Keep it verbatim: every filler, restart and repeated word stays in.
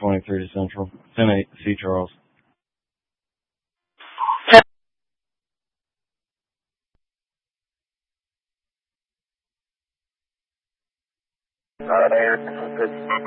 twenty-three to Central. ten eight, C. Charles. Uh,